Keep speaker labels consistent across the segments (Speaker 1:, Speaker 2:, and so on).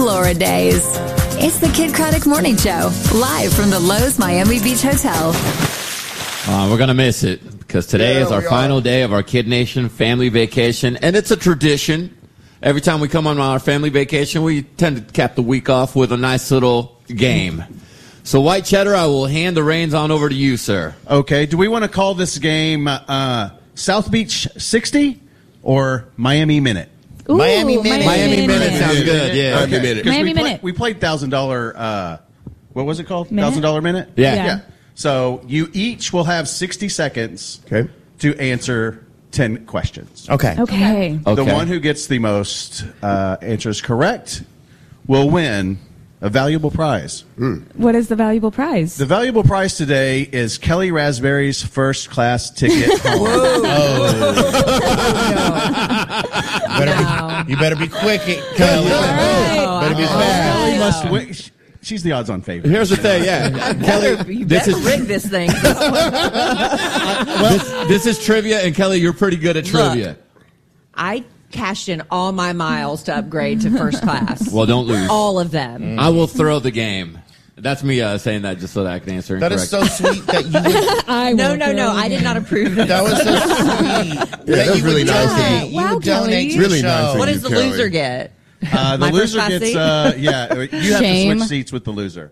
Speaker 1: Laura days. It's the Kid Craddock Morning Show, live from the Lowe's Miami Beach Hotel.
Speaker 2: We're going to miss it because today is our final day of our Kid Nation family vacation, and it's a tradition. Every time we come on our family vacation, we tend to cap the week off with a nice little game. So, White Cheddar, I will hand the reins on over to you, sir.
Speaker 3: Okay. Do we want to call this game South Beach 60 or Miami Minute?
Speaker 4: Ooh, Miami Minute.
Speaker 2: Miami Minute sounds good. Yeah.
Speaker 3: Okay.
Speaker 4: Miami Minute. Miami Minute.
Speaker 3: We played $1,000. What was it called?
Speaker 4: Minute?
Speaker 3: $1,000 Minute.
Speaker 2: Yeah.
Speaker 3: So you each will have 60 seconds to answer 10 questions.
Speaker 4: Okay.
Speaker 3: The one who gets the most answers correct will win a valuable prize.
Speaker 5: What is the valuable prize?
Speaker 3: The valuable prize today is Kelly Raspberry's first class ticket home.
Speaker 4: You better be quick, Kelly. Better be fast.
Speaker 3: Kelly must win. She's the odds-on favorite.
Speaker 2: Here's the thing, Kelly,
Speaker 6: You better rig this thing.
Speaker 2: this is trivia, and Kelly, you're pretty good at trivia.
Speaker 6: Look, I cashed in all my miles to upgrade to first class.
Speaker 2: Well, don't lose.
Speaker 6: All of them.
Speaker 2: I will throw the game. That's me saying that just so that I can answer.
Speaker 4: That is so sweet that you would...
Speaker 6: No. I did not approve this.
Speaker 4: That was so sweet.
Speaker 7: That was really nice.
Speaker 4: You would donate to
Speaker 7: Really
Speaker 4: the
Speaker 7: nice
Speaker 4: show.
Speaker 7: of
Speaker 6: What
Speaker 7: you,
Speaker 6: does the
Speaker 7: Kelly.
Speaker 6: loser get?
Speaker 3: The
Speaker 6: My
Speaker 3: loser
Speaker 6: first class
Speaker 3: gets,
Speaker 6: seat?
Speaker 3: you have
Speaker 5: Shame.
Speaker 3: to switch seats with the loser.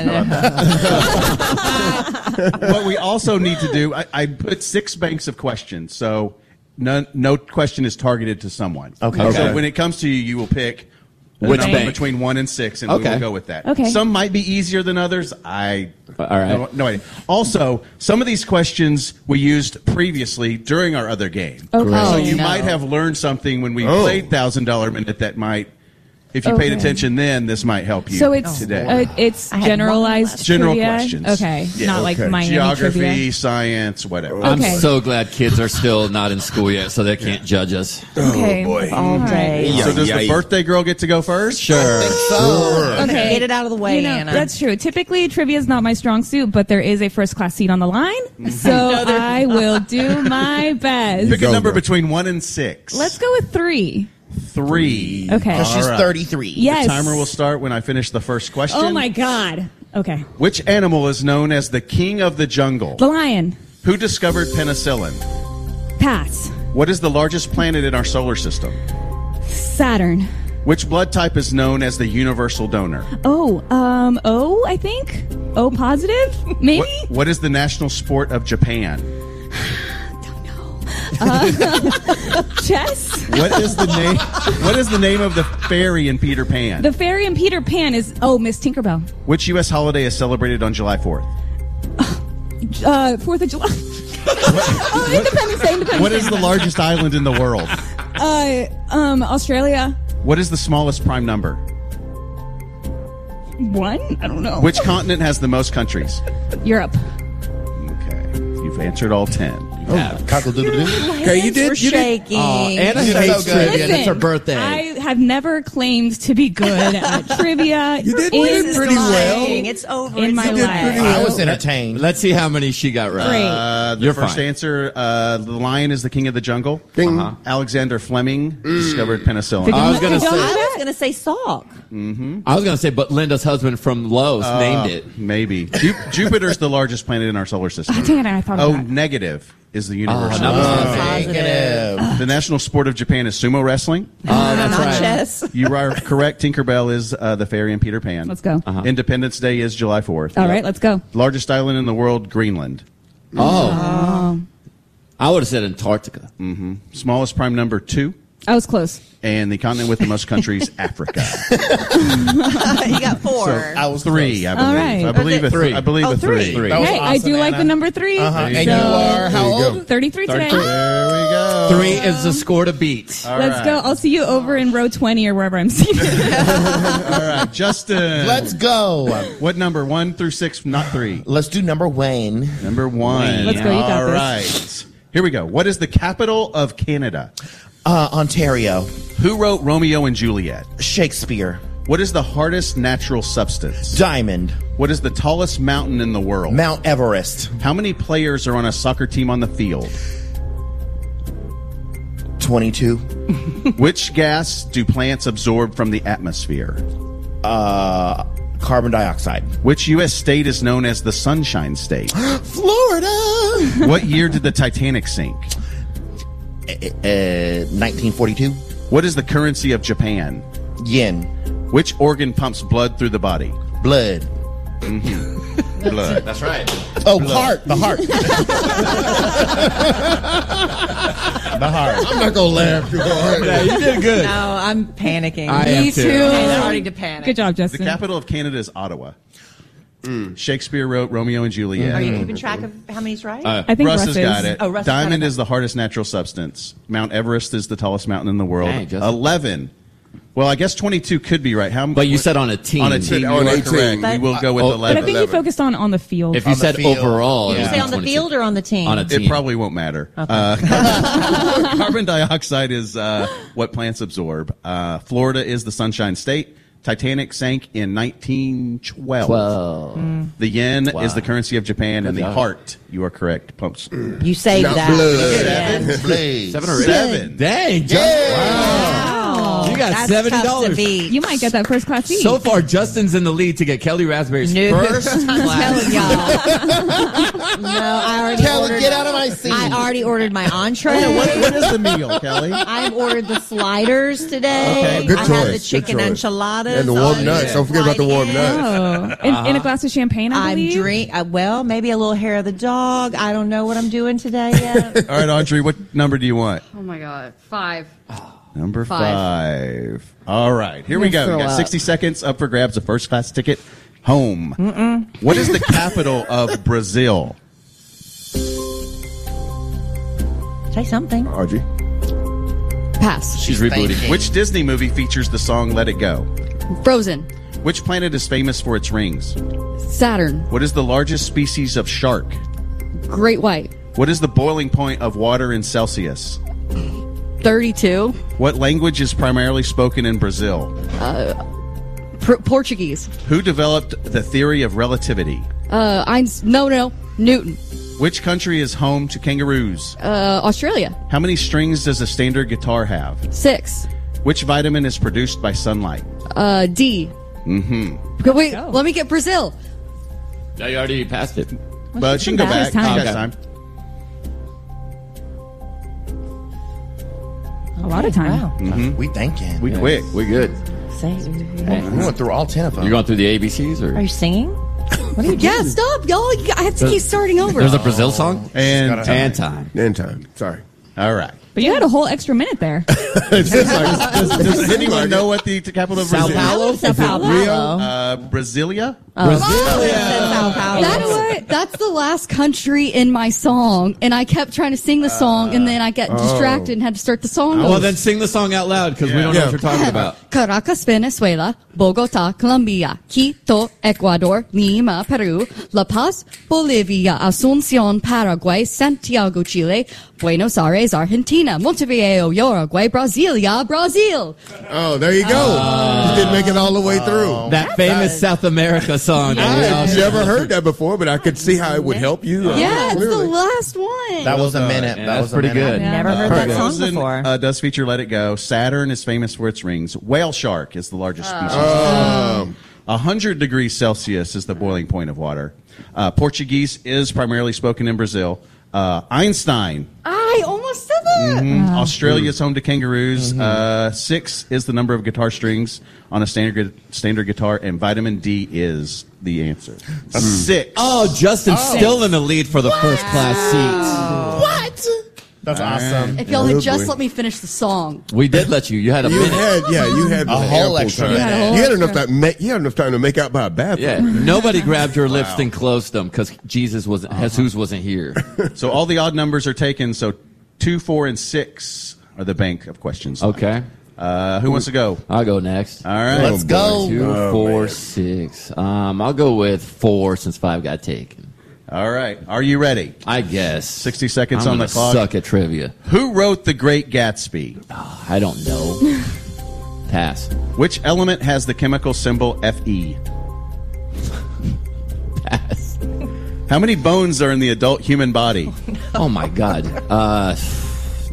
Speaker 6: I know.
Speaker 3: What we also need to do, I put 6 banks of questions, so no question is targeted to someone.
Speaker 4: Okay.
Speaker 3: So when it comes to you, you will pick
Speaker 2: Which
Speaker 3: number
Speaker 2: bank?
Speaker 3: between 1 and 6, and we will go with that.
Speaker 5: Okay.
Speaker 3: Some might be easier than others.
Speaker 2: All right.
Speaker 3: No idea. Also, some of these questions we used previously during our other game.
Speaker 5: Okay.
Speaker 3: So you might have learned something when we played $1,000 Minute that might, if you paid attention then, this might help you
Speaker 5: So it's
Speaker 3: today.
Speaker 5: It's
Speaker 6: I had
Speaker 5: generalized
Speaker 3: General
Speaker 5: trivia?
Speaker 3: questions.
Speaker 5: Okay,
Speaker 3: Yeah.
Speaker 5: not like Miami
Speaker 3: Geography,
Speaker 5: trivia.
Speaker 3: science, whatever.
Speaker 2: I'm
Speaker 5: Okay.
Speaker 2: so glad kids are still not in school yet, so they can't judge us.
Speaker 5: Okay.
Speaker 7: boy.
Speaker 6: All day.
Speaker 3: So does the birthday girl get to go first?
Speaker 2: Sure.
Speaker 5: Okay.
Speaker 6: Get it out of the way,
Speaker 5: You know,
Speaker 6: Anna.
Speaker 5: that's true. Typically, trivia is not my strong suit, but there is a first class seat on the line, so I will do my best.
Speaker 3: Pick a number between 1 and 6.
Speaker 5: Let's go with 3.
Speaker 3: 3.
Speaker 5: Okay.
Speaker 4: Because she's
Speaker 3: All right.
Speaker 4: 33.
Speaker 5: Yes.
Speaker 3: The timer will start when I finish the first question.
Speaker 5: Oh my God. Okay.
Speaker 3: Which animal is known as the king of the jungle?
Speaker 5: The lion.
Speaker 3: Who discovered penicillin?
Speaker 5: Pass.
Speaker 3: What is the largest planet in our solar system?
Speaker 5: Saturn.
Speaker 3: Which blood type is known as the universal donor?
Speaker 5: O, I think. O positive? Maybe?
Speaker 3: What is the national sport of Japan?
Speaker 5: Chess?
Speaker 3: What is the name? What is the name of the fairy in Peter Pan?
Speaker 5: The fairy in Peter Pan is, Miss Tinkerbell.
Speaker 3: Which U.S. holiday is celebrated on July 4th?
Speaker 5: 4th of July. Independence Day, Independence
Speaker 3: What
Speaker 5: Day.
Speaker 3: is the largest island in the world?
Speaker 5: Australia.
Speaker 3: What is the smallest prime number?
Speaker 5: 1? I don't know.
Speaker 3: Which continent has the most countries?
Speaker 5: Europe.
Speaker 3: Okay, you've answered all 10.
Speaker 4: Cockle-doodle-doo.
Speaker 7: Okay, you did.
Speaker 6: shaking.
Speaker 2: Anna
Speaker 4: You're
Speaker 2: hates
Speaker 4: so good.
Speaker 2: trivia, and it's her birthday.
Speaker 5: I have never claimed to be good at trivia.
Speaker 7: You did
Speaker 5: in
Speaker 7: pretty well.
Speaker 6: It's over.
Speaker 5: In my
Speaker 6: It's
Speaker 5: life.
Speaker 6: over.
Speaker 7: pretty well.
Speaker 4: I was entertained.
Speaker 2: Let's see how many she got right.
Speaker 5: Great.
Speaker 3: The
Speaker 2: You're
Speaker 3: first
Speaker 2: fine.
Speaker 3: answer, the lion is the king of the jungle.
Speaker 7: Ding.
Speaker 3: Alexander Fleming discovered penicillin.
Speaker 5: Did you
Speaker 2: I was
Speaker 5: not-
Speaker 2: gonna
Speaker 5: did y'all
Speaker 2: say-
Speaker 5: know
Speaker 6: I
Speaker 5: that?
Speaker 6: was going to say Salk.
Speaker 2: I was going to say, but Linda's husband from Lowe's named it.
Speaker 3: Maybe. Jupiter's the largest planet in our solar system.
Speaker 5: Dang it, I thought of that.
Speaker 3: Negative is the universal.
Speaker 4: Negative.
Speaker 3: The national sport of Japan is sumo wrestling.
Speaker 2: That's
Speaker 6: Not
Speaker 2: right.
Speaker 6: chess.
Speaker 3: You are correct. Tinkerbell is the fairy in Peter Pan.
Speaker 5: Let's go.
Speaker 3: Independence Day is July 4th.
Speaker 5: All right, let's go.
Speaker 3: Largest island in the world, Greenland.
Speaker 2: Oh. I would have said Antarctica.
Speaker 3: Smallest prime number, 2.
Speaker 5: I was close.
Speaker 3: And the continent with the most countries, Africa.
Speaker 6: You got 4.
Speaker 4: I was
Speaker 3: 3, I
Speaker 4: close.
Speaker 3: believe.
Speaker 5: right.
Speaker 3: I believe
Speaker 2: Was it
Speaker 3: a 3. I believe
Speaker 6: Oh,
Speaker 3: a 3.
Speaker 2: Three.
Speaker 4: That was
Speaker 5: Hey, I
Speaker 4: awesome,
Speaker 5: do like
Speaker 4: Anna.
Speaker 5: the number 3.
Speaker 4: And you
Speaker 5: So-
Speaker 4: are how
Speaker 7: There you
Speaker 4: old?
Speaker 7: go.
Speaker 5: 33 today.
Speaker 3: There we go.
Speaker 2: 3 is the score to beat.
Speaker 3: All
Speaker 5: Let's
Speaker 3: right.
Speaker 5: go. I'll see you over in row 20 or wherever I'm seated.
Speaker 3: All right, Justin.
Speaker 4: Let's go.
Speaker 3: What number? 1 through 6, not 3.
Speaker 4: Let's do number Wayne.
Speaker 3: Number 1.
Speaker 5: Let's go, you got
Speaker 3: All
Speaker 5: this.
Speaker 3: right. Here we go. What is the capital of Canada?
Speaker 4: Ontario.
Speaker 3: Who wrote Romeo and Juliet?
Speaker 4: Shakespeare.
Speaker 3: What is the hardest natural substance?
Speaker 4: Diamond.
Speaker 3: What is the tallest mountain in the world?
Speaker 4: Mount Everest.
Speaker 3: How many players are on a soccer team on the field?
Speaker 4: 22.
Speaker 3: Which gas do plants absorb from the atmosphere?
Speaker 4: Carbon dioxide.
Speaker 3: Which U.S. state is known as the Sunshine State?
Speaker 4: Florida.
Speaker 3: What year did the Titanic sink?
Speaker 4: 1942.
Speaker 3: What is the currency of Japan?
Speaker 4: Yen.
Speaker 3: Which organ pumps blood through the body?
Speaker 4: Blood.
Speaker 3: Blood.
Speaker 2: That's right.
Speaker 4: Oh, heart. The heart. The heart. I'm not going to laugh too hard.
Speaker 2: Yeah, you did good.
Speaker 6: No, I'm panicking.
Speaker 2: I am too.
Speaker 6: I'm starting to panic.
Speaker 5: Good job,
Speaker 3: The
Speaker 5: Justin.
Speaker 3: capital of Canada is Ottawa. Shakespeare wrote Romeo and Juliet.
Speaker 6: Are you keeping track of how many's right?
Speaker 5: I think
Speaker 3: Russ
Speaker 5: Russ
Speaker 3: has
Speaker 5: is.
Speaker 3: got it.
Speaker 6: Oh, Russ has got
Speaker 3: Diamond
Speaker 6: it.
Speaker 3: is the hardest natural substance. Mount Everest is the tallest mountain in the world.
Speaker 2: Dang, Justin.
Speaker 3: 11. Well, I guess 22 could be right. How?
Speaker 2: But you said on a team.
Speaker 3: On a team, you
Speaker 7: On
Speaker 3: are
Speaker 7: 18.
Speaker 3: correct. We will go with
Speaker 2: Oh,
Speaker 5: But I
Speaker 3: 11.
Speaker 5: think he focused on the field.
Speaker 2: If you
Speaker 4: On the
Speaker 2: said
Speaker 4: field.
Speaker 2: overall,
Speaker 6: Did you
Speaker 2: it'd
Speaker 6: say
Speaker 2: be
Speaker 6: on the
Speaker 2: 22.
Speaker 6: field or on the team?
Speaker 2: On a team.
Speaker 3: It probably won't matter. Carbon dioxide is what plants absorb. Florida is the Sunshine State. Titanic sank in 1912.
Speaker 2: Well,
Speaker 3: The yen is the currency of Japan, and the
Speaker 2: job.
Speaker 3: heart, you are correct, pumps.
Speaker 6: You saved
Speaker 7: Not
Speaker 6: that.
Speaker 7: blood.
Speaker 4: Please.
Speaker 2: 7 or 8.
Speaker 3: 7.
Speaker 2: Dang, Justin.
Speaker 6: Wow.
Speaker 2: You got
Speaker 6: That's
Speaker 2: $70.
Speaker 6: tough to beat.
Speaker 5: You might get that first class seat.
Speaker 2: So far, Justin's in the lead to get Kelly Raspberry's
Speaker 6: No.
Speaker 2: first
Speaker 6: I'm
Speaker 2: class.
Speaker 6: telling y'all. No, I already
Speaker 4: Kelly,
Speaker 6: ordered.
Speaker 4: get out of my seat.
Speaker 6: I already ordered my entree.
Speaker 3: What is the meal, Kelly?
Speaker 6: I've ordered the sliders today.
Speaker 3: Okay.
Speaker 7: Good
Speaker 6: I had the
Speaker 7: choice,
Speaker 6: chicken
Speaker 7: good choice.
Speaker 6: enchiladas.
Speaker 7: And the warm
Speaker 6: on
Speaker 7: nuts. Don't forget about the warm
Speaker 6: flight in.
Speaker 7: nuts.
Speaker 5: Oh, in a glass of champagne, I
Speaker 6: I'm
Speaker 5: believe.
Speaker 6: well, maybe a little hair of the dog. I don't know what I'm doing today yet.
Speaker 3: All right, Audrey, what number do you want?
Speaker 8: Oh my God, 5.
Speaker 3: Number
Speaker 8: 5.
Speaker 3: 5. All right, here we go. We
Speaker 8: throw
Speaker 3: got
Speaker 8: up.
Speaker 3: 60 seconds up for grabs. A first class ticket home. What is the capital of Brazil?
Speaker 6: Say something.
Speaker 7: Audrey.
Speaker 8: Pass.
Speaker 2: She's rebooting.
Speaker 3: Which Disney movie features the song Let It Go?
Speaker 8: Frozen.
Speaker 3: Which planet is famous for its rings?
Speaker 8: Saturn.
Speaker 3: What is the largest species of shark?
Speaker 8: Great White.
Speaker 3: What is the boiling point of water in Celsius?
Speaker 8: 32.
Speaker 3: What language is primarily spoken in Brazil?
Speaker 8: Portuguese.
Speaker 3: Who developed the theory of relativity?
Speaker 8: No. Newton.
Speaker 3: Which country is home to kangaroos?
Speaker 8: Australia.
Speaker 3: How many strings does a standard guitar have?
Speaker 8: 6.
Speaker 3: Which vitamin is produced by sunlight?
Speaker 8: D.
Speaker 3: Mm-hmm.
Speaker 8: Wait,
Speaker 5: go.
Speaker 8: let me get Brazil.
Speaker 2: No, you already passed it.
Speaker 3: But she can go back.
Speaker 5: back.
Speaker 3: She
Speaker 5: Time.
Speaker 3: got time.
Speaker 5: A lot of time.
Speaker 6: Wow.
Speaker 4: We thinking.
Speaker 3: We quick.
Speaker 2: We good.
Speaker 6: Say,
Speaker 4: We went through all 10 of them.
Speaker 2: You going through the ABCs or?
Speaker 6: are you singing? What are you doing?
Speaker 8: Yeah, stop, y'all. I have to keep starting over.
Speaker 2: There's a Brazil song
Speaker 3: And
Speaker 2: and time.
Speaker 7: End time. Sorry.
Speaker 3: all right.
Speaker 5: But you had a whole extra minute there.
Speaker 3: Does anyone know what the capital of
Speaker 2: Sao
Speaker 3: Brazil?
Speaker 2: Paulo?
Speaker 6: Sao Paulo.
Speaker 3: Brasilia.
Speaker 6: Sao Paulo.
Speaker 8: That's what? That's the last country in my song, and I kept trying to sing the song, and then I got distracted and had to start the song
Speaker 2: Well,
Speaker 8: over.
Speaker 2: then sing the song out loud because we don't know
Speaker 7: Yeah.
Speaker 2: what you're talking about.
Speaker 8: Caracas, Venezuela, Bogota, Colombia, Quito, Ecuador, Lima, Peru, La Paz, Bolivia, Asunción, Paraguay, Santiago, Chile, Buenos Aires, Argentina, Montevideo, Uruguay, Brasilia, Brazil.
Speaker 7: Oh, there you go. You didn't make it all the way through.
Speaker 2: That famous South America song. that we all
Speaker 7: I've never heard that before, but I could see how it would help you.
Speaker 8: Yeah, it's the
Speaker 7: clearly.
Speaker 8: last one.
Speaker 4: That was a minute.
Speaker 2: Yeah,
Speaker 4: that
Speaker 2: that's
Speaker 4: was
Speaker 2: pretty
Speaker 4: a minute.
Speaker 2: good.
Speaker 6: Never heard that song
Speaker 3: Frozen
Speaker 6: before.
Speaker 3: does feature Let It Go. Saturn is famous for its rings. Whale shark is the largest species. 100 degrees Celsius is the boiling point of water. Portuguese is primarily spoken in Brazil. Einstein.
Speaker 8: I almost said that.
Speaker 3: Australia is home to kangaroos. 6 is the number of guitar strings on a standard guitar, and vitamin D is the answer. 6.
Speaker 2: Oh, Justin's still in the lead for the first class seats.
Speaker 8: What?
Speaker 4: That's awesome.
Speaker 8: If y'all had
Speaker 7: Oh,
Speaker 8: just
Speaker 7: boy.
Speaker 8: let me finish the song.
Speaker 2: We did let you. You had a
Speaker 7: You
Speaker 2: minute.
Speaker 7: had
Speaker 4: A whole
Speaker 7: ample
Speaker 4: extra
Speaker 7: time.
Speaker 4: minute.
Speaker 8: You had a whole
Speaker 7: You had enough
Speaker 8: extra-
Speaker 7: time. You had enough time to make out by a bathroom.
Speaker 2: Yeah, nobody grabbed your lips and closed them because Jesus wasn't, Jesus wasn't here.
Speaker 3: So all the odd numbers are taken. So 2, 4, and 6 are the bank of questions.
Speaker 2: Okay,
Speaker 3: Who wants to go?
Speaker 2: I'll go next.
Speaker 3: All right.
Speaker 4: Let's go.
Speaker 2: 2,
Speaker 7: Oh,
Speaker 2: 4,
Speaker 7: man.
Speaker 2: 6. I'll go with 4 since 5 got taken.
Speaker 3: All right. Are you ready?
Speaker 2: I guess
Speaker 3: 60 seconds
Speaker 2: I'm
Speaker 3: on the
Speaker 2: gonna
Speaker 3: clock.
Speaker 2: Suck at trivia.
Speaker 3: Who wrote The Great Gatsby?
Speaker 2: I don't know. Pass.
Speaker 3: Which element has the chemical symbol Fe?
Speaker 2: Pass.
Speaker 3: How many bones are in the adult human body?
Speaker 2: Oh my God.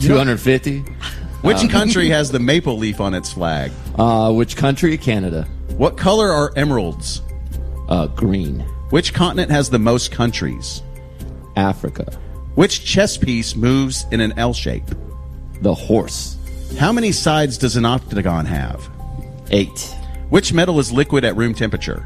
Speaker 2: 250.
Speaker 3: Which country has the maple leaf on its flag?
Speaker 2: Which country? Canada.
Speaker 3: What color are emeralds?
Speaker 2: Green.
Speaker 3: Which continent has the most countries?
Speaker 2: Africa.
Speaker 3: Which chess piece moves in an L shape?
Speaker 2: The horse.
Speaker 3: How many sides does an octagon have?
Speaker 2: 8.
Speaker 3: Which metal is liquid at room temperature?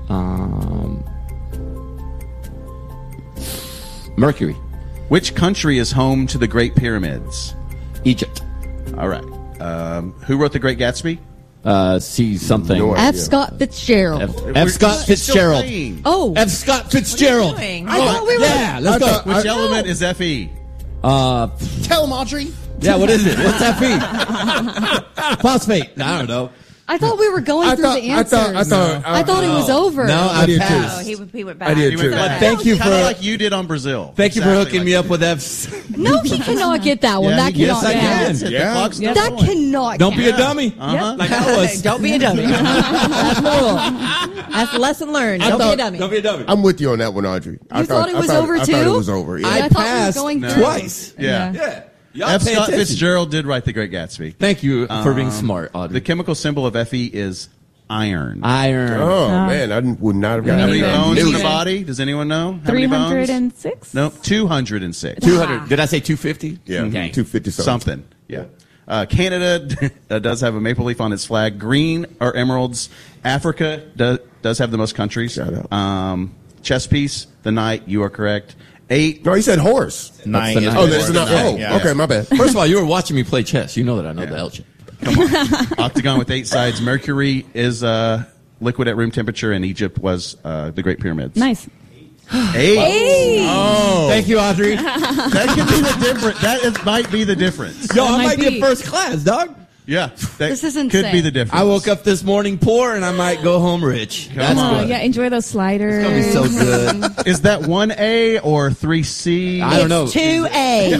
Speaker 2: Mercury.
Speaker 3: Which country is home to the Great Pyramids?
Speaker 2: Egypt.
Speaker 3: All right. Who wrote The Great Gatsby?
Speaker 2: C something.
Speaker 7: No
Speaker 8: F.
Speaker 7: idea.
Speaker 8: Scott Fitzgerald.
Speaker 2: F. Scott Fitzgerald.
Speaker 8: Oh,
Speaker 2: F. Scott Fitzgerald.
Speaker 6: doing?
Speaker 8: I thought we were.
Speaker 2: Yeah, let's go.
Speaker 3: Which element is Fe?
Speaker 4: Tell him, Audrey.
Speaker 2: Yeah, what is it? What's that feed? Phosphate. I don't know.
Speaker 8: I thought we were going through the answers.
Speaker 7: I thought
Speaker 8: it was over.
Speaker 2: No,
Speaker 7: I did too.
Speaker 2: passed.
Speaker 6: He went back.
Speaker 7: I did
Speaker 3: He
Speaker 7: too.
Speaker 3: went back.
Speaker 2: Thank you
Speaker 3: Kind of
Speaker 2: for-
Speaker 3: like you did on Brazil.
Speaker 2: Thank you for
Speaker 3: Exactly
Speaker 2: hooking me
Speaker 3: like
Speaker 2: up with F.
Speaker 8: No, he cannot get that one.
Speaker 3: Yeah,
Speaker 8: that
Speaker 3: he
Speaker 8: cannot.
Speaker 2: yes, I
Speaker 8: count.
Speaker 2: can.
Speaker 3: The
Speaker 7: Yeah.
Speaker 3: clock's still
Speaker 8: That
Speaker 3: going.
Speaker 8: cannot.
Speaker 2: Don't be a
Speaker 8: count.
Speaker 2: dummy. Like I was.
Speaker 6: Don't be a dummy. That's the rule. That's the lesson learned. Don't be a dummy.
Speaker 2: Don't be a dummy.
Speaker 7: I'm with you on that one, Audrey.
Speaker 8: You thought it was over
Speaker 7: I
Speaker 8: too?
Speaker 7: thought it was over. Yeah.
Speaker 8: I thought we were
Speaker 2: passed
Speaker 8: going through.
Speaker 2: twice.
Speaker 3: Yeah.
Speaker 2: Yeah. Y'all
Speaker 3: F.
Speaker 2: pay
Speaker 3: Scott
Speaker 2: attention.
Speaker 3: Fitzgerald did write The Great Gatsby.
Speaker 2: Thank you for being smart, Audrey.
Speaker 3: The chemical symbol of Fe is iron.
Speaker 2: Iron.
Speaker 7: Oh man, I would not have
Speaker 3: How
Speaker 7: gotten
Speaker 3: many
Speaker 7: that.
Speaker 3: bones in the
Speaker 5: Neither.
Speaker 3: body? Does anyone know? How many bones?
Speaker 5: 306?
Speaker 3: Nope, 206.
Speaker 2: 200. Did I say 250?
Speaker 7: Yeah,
Speaker 2: Okay.
Speaker 7: 250
Speaker 3: Something. Yeah. Canada does have a maple leaf on its flag. Green are emeralds. Africa does have the most countries.
Speaker 7: Shout out.
Speaker 3: Chess piece, the knight. You are correct. 8.
Speaker 7: No, he said horse.
Speaker 4: Nine.
Speaker 2: the
Speaker 4: is
Speaker 2: nine.
Speaker 7: Oh,
Speaker 4: more
Speaker 7: that's
Speaker 4: than
Speaker 7: not.
Speaker 4: nine.
Speaker 7: Oh,
Speaker 4: Yeah.
Speaker 7: okay, my bad.
Speaker 2: First of all, you were watching me play chess. You know that I know the L shape.
Speaker 3: Octagon with 8 sides. Mercury is liquid at room temperature, and Egypt was the Great Pyramids.
Speaker 5: Nice.
Speaker 3: 8.
Speaker 7: Oh,
Speaker 2: Thank you, Audrey.
Speaker 3: That could be the difference. Might be the difference.
Speaker 2: Yo,
Speaker 5: That
Speaker 2: I
Speaker 5: might
Speaker 2: might
Speaker 5: be.
Speaker 2: get first class, dog.
Speaker 3: Yeah, that
Speaker 8: This is
Speaker 3: could
Speaker 8: insane.
Speaker 3: be the difference.
Speaker 2: I woke up this morning poor, and I might go home rich. That's
Speaker 3: on.
Speaker 2: good.
Speaker 5: Yeah, enjoy those sliders.
Speaker 2: It's gonna be so good.
Speaker 3: Is that 1A or 3C?
Speaker 2: I don't know.
Speaker 6: 2A.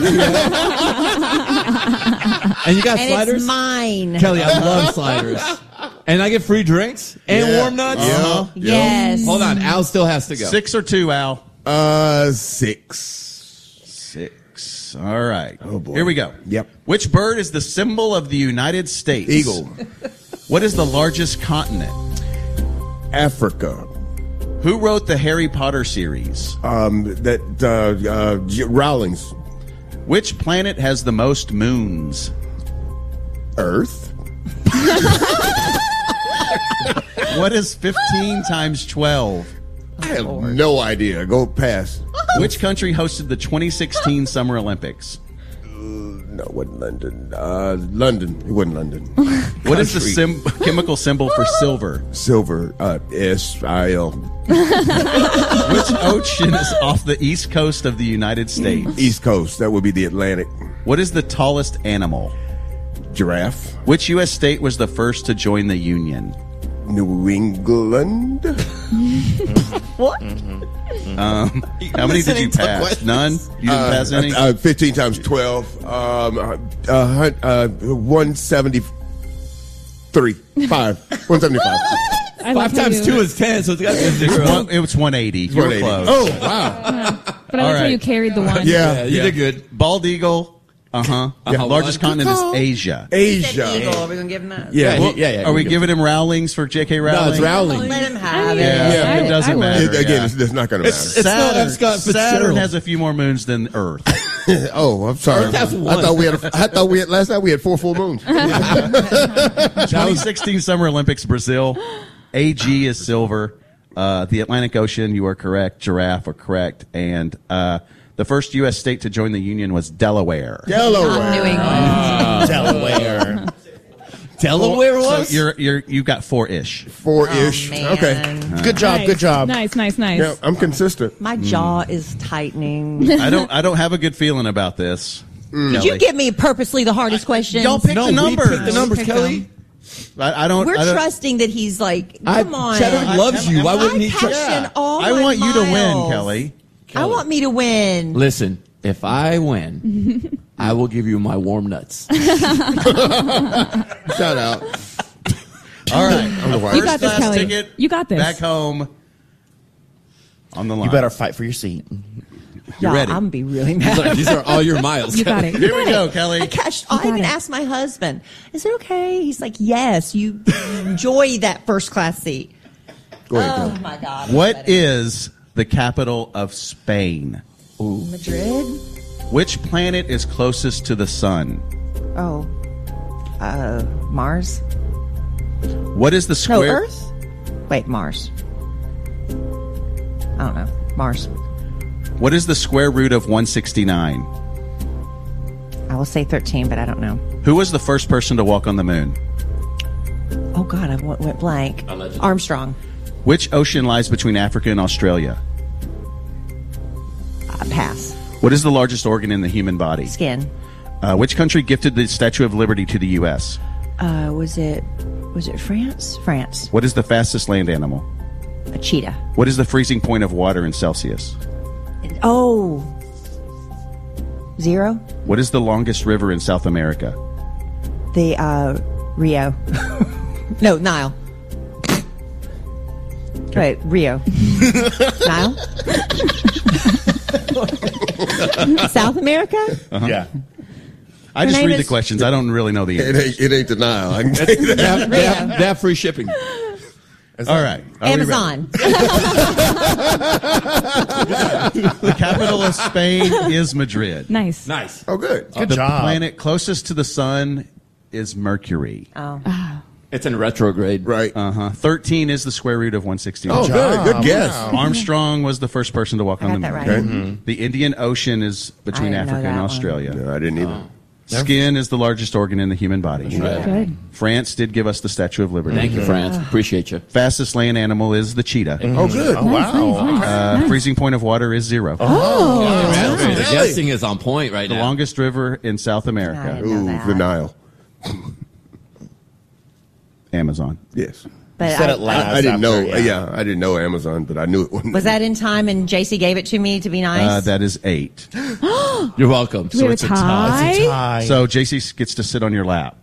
Speaker 2: And you got
Speaker 6: And
Speaker 2: sliders?
Speaker 6: it's mine.
Speaker 2: Kelly, I love sliders. And I get free drinks and
Speaker 7: Yeah.
Speaker 2: warm nuts.
Speaker 7: Yeah.
Speaker 6: Yes.
Speaker 2: Hold on, Al still has to go.
Speaker 3: 6 or 2, Al?
Speaker 7: 6.
Speaker 3: 6. All right.
Speaker 7: Oh, boy.
Speaker 3: Here we go.
Speaker 7: Yep.
Speaker 3: Which bird is the symbol of the United States?
Speaker 7: Eagle.
Speaker 3: What is the largest continent?
Speaker 7: Africa.
Speaker 3: Who wrote the Harry Potter series?
Speaker 7: Rawlings.
Speaker 3: Which planet has the most moons?
Speaker 7: Earth.
Speaker 3: What is 15 times 12?
Speaker 7: I have no idea. Go past.
Speaker 3: Which country hosted the 2016 Summer Olympics?
Speaker 7: No, it wasn't London. London. It wasn't London.
Speaker 3: What is the
Speaker 7: Country.
Speaker 3: chemical symbol for silver?
Speaker 7: Silver. S-I-L.
Speaker 3: Which ocean is off the east coast of the United States?
Speaker 7: East Coast. That would be the Atlantic.
Speaker 3: What is the tallest animal?
Speaker 7: Giraffe.
Speaker 3: Which U.S. state was the first to join the Union?
Speaker 7: New England.
Speaker 6: What?
Speaker 3: How many did you pass? None? You didn't pass any?
Speaker 7: 15 times 12. 173. 175.
Speaker 5: I like
Speaker 2: 5
Speaker 5: how
Speaker 2: times
Speaker 5: you-
Speaker 2: 2 is 10, so it's got to be a 0.
Speaker 3: It was 180. You were
Speaker 7: 180.
Speaker 3: close.
Speaker 7: Oh, wow.
Speaker 5: But I like how
Speaker 3: right.
Speaker 5: you carried the one.
Speaker 2: Yeah, you did good.
Speaker 3: Bald eagle. Largest continent is Asia.
Speaker 7: Asia.
Speaker 6: Eagle. Are we going to give him that?
Speaker 2: Yeah,
Speaker 3: Well,
Speaker 2: yeah.
Speaker 3: Are we giving him Rowlings for J.K. Rowling?
Speaker 2: No, it's Rowling.
Speaker 6: Let him have
Speaker 3: Yeah,
Speaker 6: it.
Speaker 3: it doesn't matter.
Speaker 7: Again, it's not going to matter.
Speaker 2: It's not F. Scott
Speaker 3: Saturn
Speaker 2: Fitzgerald.
Speaker 3: has a few more moons than Earth.
Speaker 7: Oh, I'm sorry.
Speaker 2: Earth has
Speaker 7: I
Speaker 2: one.
Speaker 7: thought we had last night we had 4 full moons.
Speaker 3: 2016 Summer Olympics, Brazil. AG is silver. The Atlantic Ocean, you are correct. Giraffe are correct. And the first U.S. state to join the Union was Delaware.
Speaker 7: Delaware.
Speaker 6: New England.
Speaker 4: Delaware.
Speaker 2: Delaware was?
Speaker 3: So you got 4-ish.
Speaker 7: 4-ish.
Speaker 6: Oh, man.
Speaker 7: Okay.
Speaker 4: Good job.
Speaker 5: Nice.
Speaker 4: Good job.
Speaker 5: Nice.
Speaker 7: Yeah, I'm consistent.
Speaker 6: My jaw is tightening.
Speaker 3: I don't have a good feeling about this.
Speaker 6: Did you give me purposely the hardest question?
Speaker 3: Y'all pick
Speaker 2: No,
Speaker 3: the
Speaker 2: we
Speaker 3: numbers.
Speaker 2: picked the numbers,
Speaker 6: Pick
Speaker 2: Kelly.
Speaker 3: I don't.
Speaker 6: We're
Speaker 3: I don't,
Speaker 6: trusting that he's like, come on.
Speaker 2: Cheddar loves you. Why wouldn't he
Speaker 6: I
Speaker 2: trust?
Speaker 6: passion all
Speaker 3: I
Speaker 6: my
Speaker 3: want you to win,
Speaker 6: miles.
Speaker 3: Kelly.
Speaker 6: I want me to win.
Speaker 2: Listen, if I win, I will give you my warm nuts.
Speaker 7: Shout out.
Speaker 3: All right.
Speaker 5: You got this,
Speaker 3: First class
Speaker 5: Kelly.
Speaker 3: ticket
Speaker 5: You got this.
Speaker 3: back home on the line.
Speaker 4: You better fight for your seat.
Speaker 3: You ready?
Speaker 6: I'm going to be really mad.
Speaker 2: These are all your miles.
Speaker 5: You got it.
Speaker 3: Here we go, Kelly.
Speaker 6: I even asked my husband, is it okay? He's like, yes, you enjoy that first class seat.
Speaker 7: Go ahead,
Speaker 6: Oh,
Speaker 7: Kelly.
Speaker 6: my God.
Speaker 3: What is the capital of Spain?
Speaker 6: Madrid?
Speaker 3: Which planet is closest to the sun?
Speaker 6: Oh. Mars?
Speaker 3: What is the
Speaker 6: No,
Speaker 3: square?
Speaker 6: Earth? Wait, Mars. I don't know. Mars.
Speaker 3: What is the square root of 169?
Speaker 6: I will say 13, but I don't know.
Speaker 3: Who was the first person to walk on the moon?
Speaker 6: Oh, God, I went blank.
Speaker 2: Allegedly.
Speaker 6: Armstrong.
Speaker 3: Which ocean lies between Africa and Australia?
Speaker 6: Pass.
Speaker 3: What is the largest organ in the human body?
Speaker 6: Skin.
Speaker 3: Which country gifted the Statue of Liberty to the U.S.?
Speaker 6: Was it France? France.
Speaker 3: What is the fastest land animal?
Speaker 6: A cheetah.
Speaker 3: What is the freezing point of water in Celsius?
Speaker 6: Oh. 0?
Speaker 3: What is the longest river in South America?
Speaker 6: The, Rio. No, Nile. Wait, Rio. Nile? South America?
Speaker 4: Yeah.
Speaker 3: I just
Speaker 6: name
Speaker 3: read the
Speaker 6: is-
Speaker 3: questions. I don't really know the answers.
Speaker 7: It ain't denial. I can tell you that.
Speaker 2: They have free shipping.
Speaker 3: All right. Are we ready?
Speaker 6: Amazon.
Speaker 3: The capital of Spain is Madrid.
Speaker 5: Nice.
Speaker 2: Nice.
Speaker 7: Oh, good.
Speaker 4: Good
Speaker 3: The
Speaker 4: job.
Speaker 3: planet closest to the sun is Mercury.
Speaker 6: Oh.
Speaker 2: It's in retrograde.
Speaker 7: Right.
Speaker 3: 13 is the square root of 169.
Speaker 7: Oh, good. Good guess.
Speaker 3: Armstrong was the first person to walk on the moon.
Speaker 6: got that right.
Speaker 7: Okay.
Speaker 3: The Indian Ocean is between
Speaker 6: I didn't know
Speaker 3: Africa and
Speaker 6: that one.
Speaker 3: Australia.
Speaker 7: No, I didn't either.
Speaker 3: Skin is the largest organ in the human body.
Speaker 5: Good.
Speaker 3: France did give us the Statue of Liberty.
Speaker 2: Thank you, France. Appreciate you.
Speaker 3: Fastest land animal is the cheetah.
Speaker 7: Oh, good.
Speaker 4: Oh, wow.
Speaker 3: Freezing point of water is 0.
Speaker 2: The guessing is on point right
Speaker 3: The
Speaker 2: now.
Speaker 3: longest river in South
Speaker 6: I
Speaker 3: America,
Speaker 6: didn't know
Speaker 7: Ooh,
Speaker 6: that.
Speaker 7: the Nile.
Speaker 3: Amazon.
Speaker 7: Yes.
Speaker 6: But
Speaker 4: Said it last.
Speaker 7: I didn't know.
Speaker 4: after,
Speaker 7: Yeah, I didn't know Amazon, but I knew it wasn't.
Speaker 6: was that in time and JC gave it to me to be nice?
Speaker 3: That is 8.
Speaker 2: You're welcome.
Speaker 5: Do we have a tie?
Speaker 4: Tie.
Speaker 3: So JC gets to sit on your lap.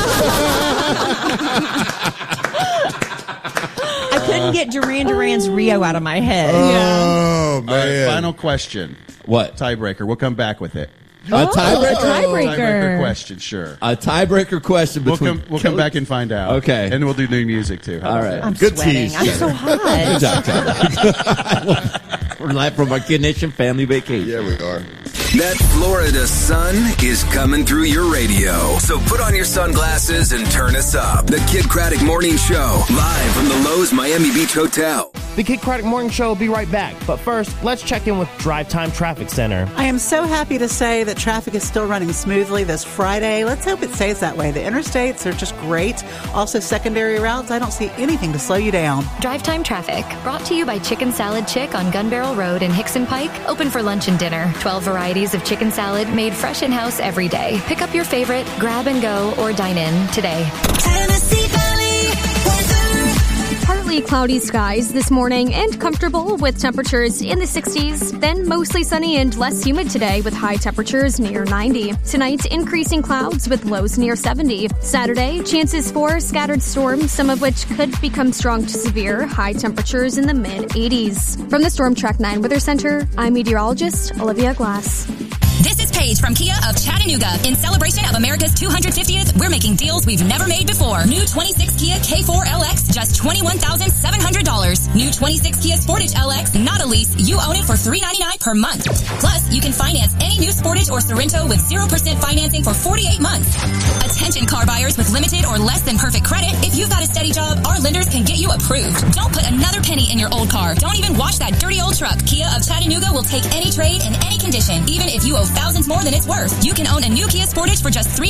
Speaker 6: I couldn't get Duran Duran's Rio out of my head.
Speaker 7: Oh,
Speaker 3: All right,
Speaker 7: man.
Speaker 3: final question.
Speaker 2: What?
Speaker 3: Tiebreaker. We'll come back with it.
Speaker 2: A tiebreaker?
Speaker 3: Tiebreaker
Speaker 5: Tiebreaker.
Speaker 3: question, sure.
Speaker 2: A tiebreaker question
Speaker 3: We'll
Speaker 2: between.
Speaker 3: come back and find out.
Speaker 2: Okay.
Speaker 3: And we'll do new music too. How
Speaker 2: All
Speaker 3: about
Speaker 2: right.
Speaker 3: that?
Speaker 6: I'm
Speaker 2: Good
Speaker 6: sweating.
Speaker 2: tease.
Speaker 6: I'm so hot.
Speaker 2: Good job, Tom. We're live from our Kid Nation family vacation.
Speaker 7: Yeah, we are.
Speaker 9: That Florida sun is coming through your radio. So put on your sunglasses and turn us up. The Kid Craddock Morning Show, live from the Lowe's Miami Beach Hotel.
Speaker 10: The Kid Craddock Morning Show will be right back. But first, let's check in with Drive Time Traffic Center.
Speaker 11: I am so happy to say that traffic is still running smoothly this Friday. Let's hope it stays that way. The interstates are just great. Also, secondary routes, I don't see anything to slow you down.
Speaker 12: Drive Time Traffic, brought to you by Chicken Salad Chick on Gun Barrel Road in Hickson Pike. Open for lunch and dinner. 12 varieties of chicken salad made fresh in-house every day. Pick up your favorite, grab and go, or dine in today.
Speaker 13: Tennessee Valley weather.
Speaker 14: Partly cloudy skies this morning and comfortable with temperatures in the 60s. Then mostly sunny and less humid today with high temperatures near 90. Tonight, increasing clouds with lows near 70. Saturday, chances for scattered storms, some of which could become strong to severe. High temperatures in the mid-80s. From the Storm Track 9 Weather Center, I'm meteorologist Olivia Glass.
Speaker 15: This is Paige from Kia of Chattanooga. In celebration of America's 250th, we're making deals we've never made before. New 26 Kia K4 LX, just $21,700. New 26 Kia Sportage LX, not a lease. You own it for $399 per month. Plus, you can finance any new Sportage or Sorrento with 0% financing for 48 months. Attention car buyers with limited or less than perfect credit. If you've got a steady job, our lenders can get you approved. Don't put another penny in your old car. Don't even wash that dirty old truck. Kia of Chattanooga will take any trade in any condition, even if you owe thousands more than it's worth. You can own a new Kia Sportage for just $399